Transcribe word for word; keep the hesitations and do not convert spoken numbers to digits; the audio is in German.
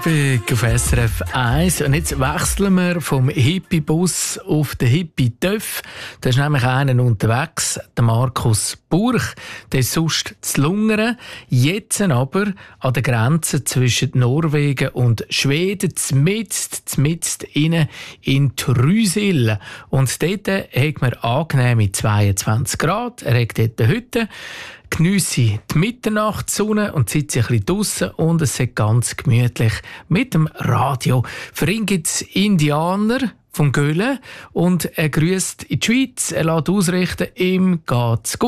Auf S R F eins. Und jetzt wechseln wir vom Hippie-Bus auf den Hippie-Töff. Da ist nämlich einer unterwegs, der Markus Burch. Der ist sonst zu Lungern. Jetzt aber an der Grenze zwischen Norwegen und Schweden, zmitzt, zmitzt innen in Trysil. Und dort hat man angenehme zweiundzwanzig Grad. Er hat dort eine Hütte. Geniesse die Mitternachtssonne und sitze ein bisschen draussen und es ist ganz gemütlich mit dem Radio. Für ihn gibt es Indianer vom Göhle und er grüßt in die Schweiz. Er lässt ausrichten, ihm geht's gut.